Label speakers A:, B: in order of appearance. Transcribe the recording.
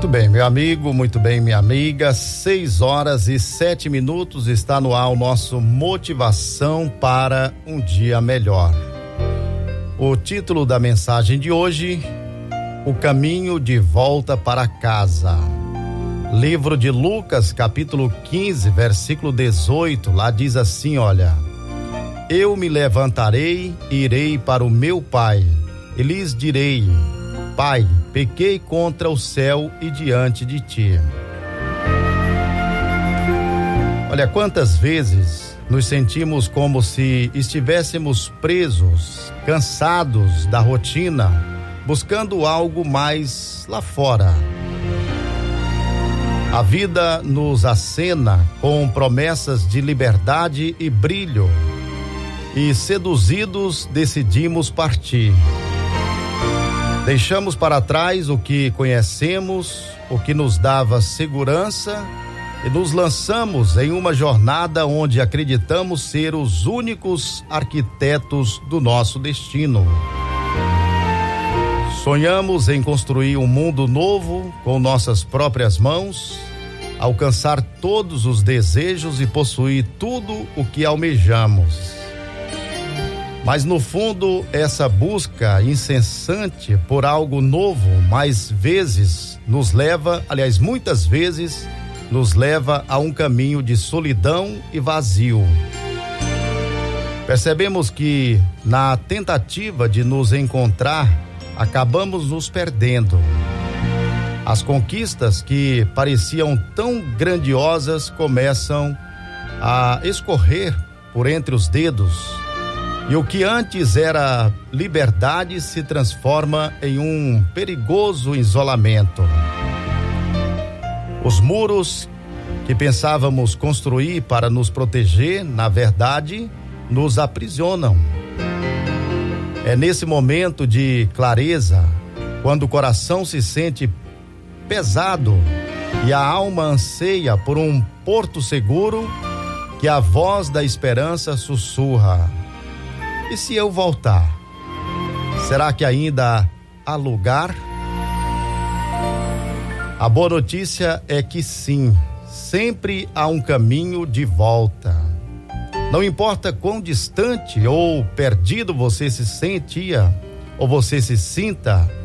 A: Muito bem, meu amigo, muito bem, minha amiga. 6h07 está no ar o nosso Motivação para um Dia Melhor. O título da mensagem de hoje: O caminho de volta para casa. Livro de Lucas, capítulo 15, versículo 18, lá diz assim, olha: Eu me levantarei e irei para o meu pai, e lhes direi: Pai, pequei contra o céu e diante de ti. Olha, quantas vezes nos sentimos como se estivéssemos presos, cansados da rotina, buscando algo mais lá fora. A vida nos acena com promessas de liberdade e brilho, e seduzidos decidimos partir. Deixamos para trás o que conhecemos, o que nos dava segurança, e nos lançamos em uma jornada onde acreditamos ser os únicos arquitetos do nosso destino. Sonhamos em construir um mundo novo com nossas próprias mãos, alcançar todos os desejos e possuir tudo o que almejamos. Mas no fundo, essa busca incessante por algo novo, muitas vezes nos leva a um caminho de solidão e vazio. Percebemos que na tentativa de nos encontrar, acabamos nos perdendo. As conquistas que pareciam tão grandiosas começam a escorrer por entre os dedos. E o que antes era liberdade se transforma em um perigoso isolamento. Os muros que pensávamos construir para nos proteger, na verdade, nos aprisionam. É nesse momento de clareza, quando o coração se sente pesado e a alma anseia por um porto seguro, que a voz da esperança sussurra: e se eu voltar? Será que ainda há lugar? A boa notícia é que sim, sempre há um caminho de volta. Não importa quão distante ou perdido você se sentia ou você se sinta,